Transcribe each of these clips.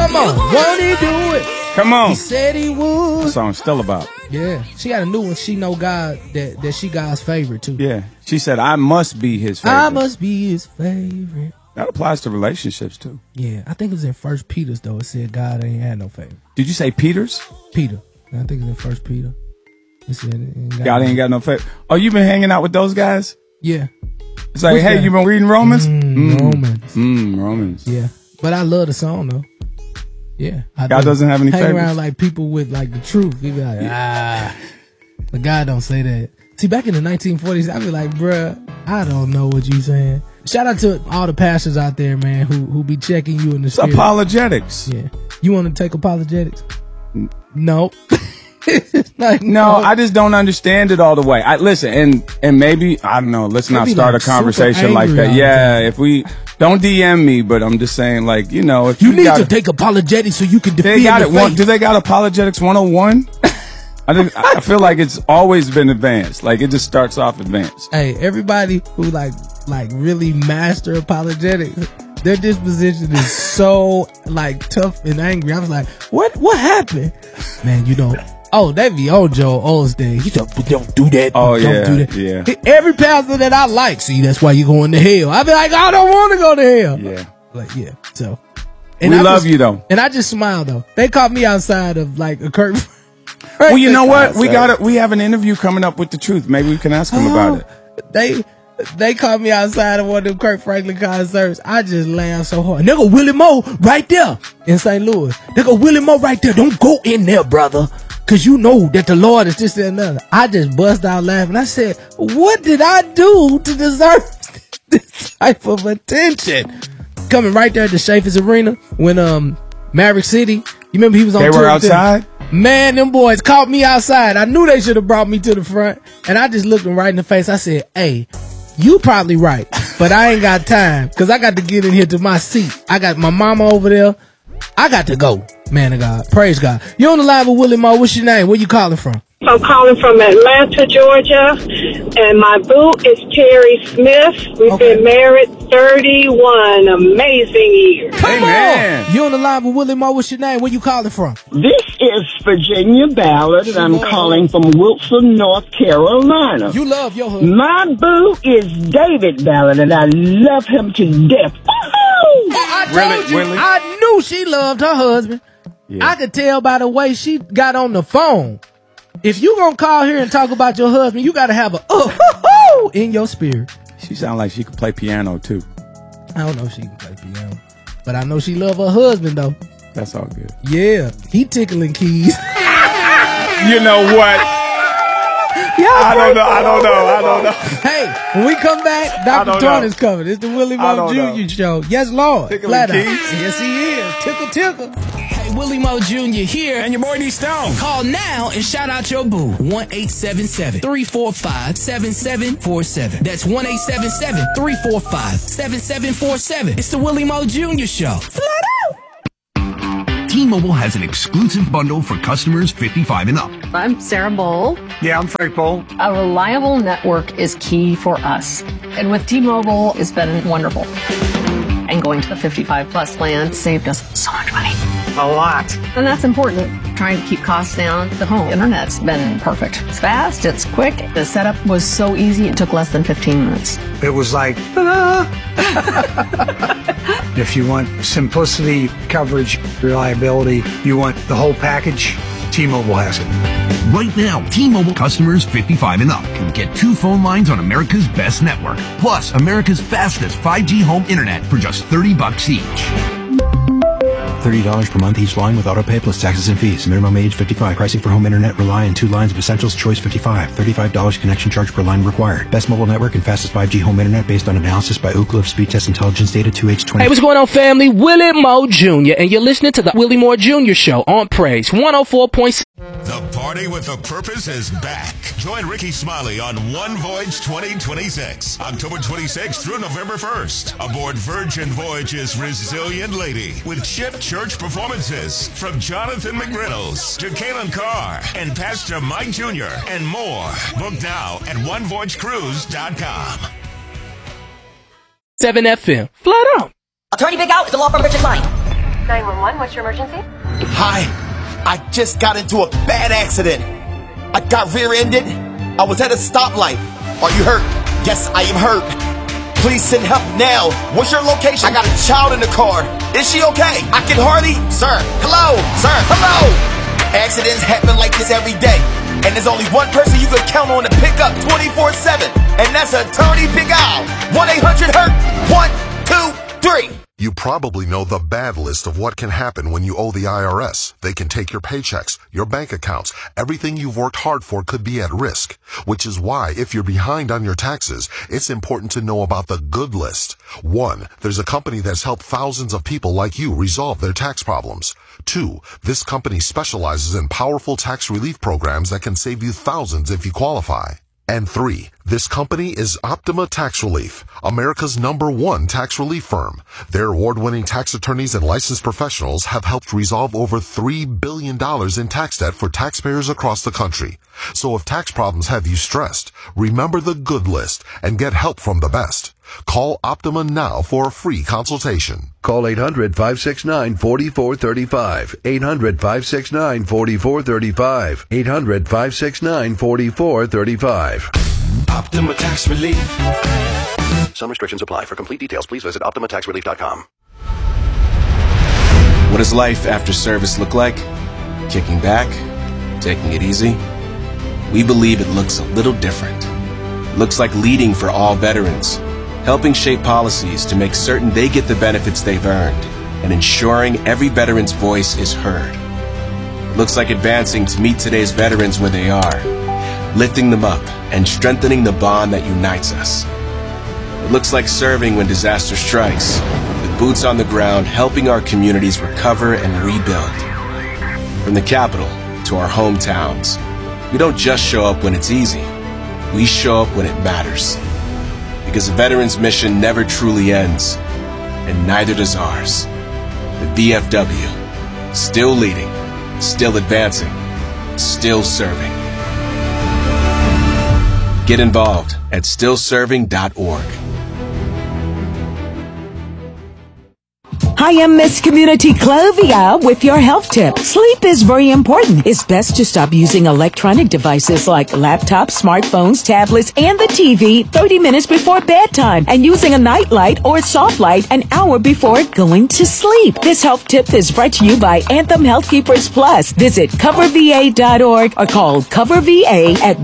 Come on, won't he do it? Come on. He said he would. That song's still about. Yeah, she got a new one. She know God that she God's favorite too. Yeah, she said I must be his favorite. I must be his favorite. That applies to relationships too. Yeah, I think it was in First Peter's though. It said God ain't had no favorite. Did you say Peter's? Peter. I think it's in First Peter. It said God ain't got no favorite. Oh, you been hanging out with those guys? Yeah. It's like, hey, you been reading Romans? Romans. Romans. Yeah, but I love the song though. Yeah, God doesn't have any hang favorites. around like people with like the truth. He be like, but God don't say that. See, back in the 1940s, I'd be like, bruh, I don't know what you saying. Shout out to all the pastors out there, man, who be checking you in the spirit. Apologetics. Yeah, you want to take apologetics? No. Like, no, I just don't understand it all the way. Listen, and maybe I don't know. Let's not start a conversation like that. Yeah, if we don't DM me, but I'm just saying, like, you know, if you need to take apologetics so you can defend your faith. Do they got apologetics 101? I feel like it's always been advanced. Like it just starts off advanced. Hey, everybody who like really master apologetics, their disposition is so like tough and angry. I was like, what happened? Man, you know. Oh, that be old Joel Osteen. He said, don't do that. Oh, don't do that. Yeah. Every pastor that I like, see, that's why you're going to hell. I be like, I don't want to go to hell. Yeah. Like, yeah. So. And we love you, though. And I just smile, though. They caught me outside of, like, a curtain. Well, you know what? We have an interview coming up with the truth. Maybe we can ask them about it. They caught me outside of one of them Kirk Franklin concerts. I just laughed so hard. And there go Willie Moe right there in St. Louis. There go Willie Moe right there. Don't go in there, brother. Cause you know that the Lord is this and another. I just bust out laughing. I said, what did I do to deserve this type of attention? Coming right there at the Chaffetz Arena when Maverick City, you remember he was on tour. They were outside? Man, them boys caught me outside. I knew they should have brought me to the front. And I just looked them right in the face. I said, hey, you probably right, but I ain't got time because I got to get in here to my seat. I got my mama over there. I got to go. Man of God. Praise God. You on the line with Willie Moe. What's your name? Where you calling from? I'm calling from Atlanta, Georgia, and my boo is Terry Smith. We've been married 31 amazing years. Come on. You on the line with Willie Moe. What's your name? Where you calling from? This is Virginia Ballard, and I'm calling from Wilson, North Carolina. You love your husband. My boo is David Ballard, and I love him to death. I told you, I knew she loved her husband. Yeah. I could tell by the way she got on the phone. If you gonna call here and talk about your husband, you gotta have a in your spirit. She sound like she could play piano too. I don't know if she can play piano, but I know she love her husband though. That's all good. Yeah, he tickling keys. You know what? I don't know. Hey, when we come back, Dr. Turner's coming. It's the Willie Moe Jr. Show. Yes, Lord. Flat out. Yes, he is. Tickle. Hey, Willie Moe Jr. here. And your boy D Stone. Call now and shout out your boo. 1-877-345-7747. That's 1-877-345-7747. It's the Willie Moe Jr. Show. Flat out. T-Mobile has an exclusive bundle for customers 55 and up. I'm Sarah Bowl. Yeah, I'm Frank Bowl. A reliable network is key for us. And with T-Mobile, it's been wonderful. And going to the 55 plus plan saved us so much money. A lot. And that's important. Trying to keep costs down. The home internet's been perfect. It's fast, it's quick. The setup was so easy, it took less than 15 minutes. It was like, if you want simplicity, coverage, reliability, you want the whole package, T-Mobile has it. Right now, T-Mobile customers 55 and up can get 2 phone lines on America's best network, plus America's fastest 5G home internet for just $30 each. $30 per month each line with autopay plus taxes and fees. Minimum age 55. Pricing for home internet rely on 2 lines of Essentials Choice 55. $35 connection charge per line required. Best mobile network and fastest 5G home internet based on analysis by Ookla of Speed Test Intelligence data 2H20. Hey, what's going on, family? Willie Moe Jr. And you're listening to the Willie Moe Jr. Show on Praise 104.6. The Party with a Purpose is back. Join Ricky Smiley on One Voyage 2026, October 26th through November 1st, aboard Virgin Voyage's Resilient Lady with Chip Church performances from Jonathan McReynolds to Kaylin Carr and Pastor Mike Jr. and more. Book now at OneVoyageCruise.com. 7 FM. Flat out. Attorney Big Out is the law firm Richard Lyon. 911, what's your emergency? Hi, I just got into a bad accident. I got rear-ended. I was at a stoplight. Are you hurt? Yes, I am hurt. Please send help now. What's your location? I got a child in the car. Is she okay? I can hardly... Sir, hello? Sir, hello? Accidents happen like this every day. And there's only one person you can count on to pick up 24/7. And that's Attorney Big Al. 1-800-HURT. 1, 2, 3. You probably know the bad list of what can happen when you owe the IRS. They can take your paychecks, your bank accounts. Everything you've worked hard for could be at risk, which is why if you're behind on your taxes, it's important to know about the good list. 1, there's a company that's helped thousands of people like you resolve their tax problems. 2, this company specializes in powerful tax relief programs that can save you thousands if you qualify. And 3, this company is Optima Tax Relief, America's #1 tax relief firm. Their award-winning tax attorneys and licensed professionals have helped resolve over $3 billion in tax debt for taxpayers across the country. So if tax problems have you stressed, remember the good list and get help from the best. Call Optima now for a free consultation. Call 800-569-4435. 800-569-4435. 800-569-4435. Optima Tax Relief. Some restrictions apply. For complete details, please visit OptimaTaxRelief.com. What does life after service look like? Kicking back? Taking it easy? We believe it looks a little different. It looks like leading for all veterans, helping shape policies to make certain they get the benefits they've earned, and ensuring every veteran's voice is heard. It looks like advancing to meet today's veterans where they are, lifting them up and strengthening the bond that unites us. It looks like serving when disaster strikes, with boots on the ground helping our communities recover and rebuild. From the capital to our hometowns, we don't just show up when it's easy, we show up when it matters. Because a veteran's mission never truly ends, and neither does ours. The VFW, still leading, still advancing, still serving. Get involved at stillserving.org. Hi, I'm Miss Community Clovia with your health tip. Sleep is very important. It's best to stop using electronic devices like laptops, smartphones, tablets, and the TV 30 minutes before bedtime, and using a night light or soft light an hour before going to sleep. This health tip is brought to you by Anthem Health Keepers Plus. Visit coverva.org or call Cover VA at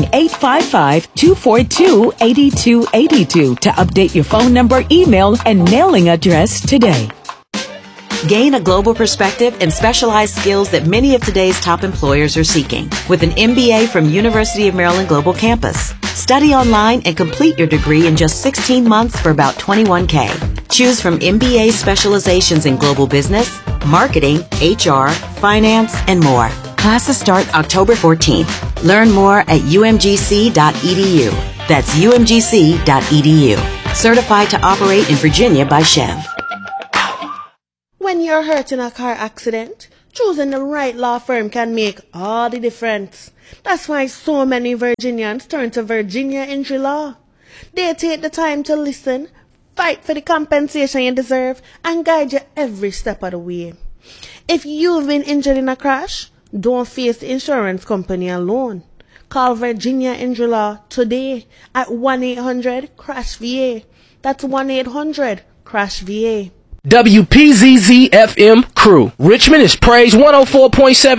1-855-242-8282 to update your phone number, email, and mailing address today. Gain a global perspective and specialized skills that many of today's top employers are seeking with an MBA from University of Maryland Global Campus. Study online and complete your degree in just 16 months for about $21K. Choose from MBA specializations in global business, marketing, HR, finance, and more. Classes start October 14th. Learn more at umgc.edu. That's umgc.edu. Certified to operate in Virginia by Chev. When you're hurt in a car accident, choosing the right law firm can make all the difference. That's why so many Virginians turn to Virginia Injury Law. They take the time to listen, fight for the compensation you deserve, and guide you every step of the way. If you've been injured in a crash, don't face the insurance company alone. Call Virginia Injury Law today at 1-800-CRASH-VA. That's 1-800-CRASH-VA. WPZZ-FM crew. Richmond is Praise 104.7.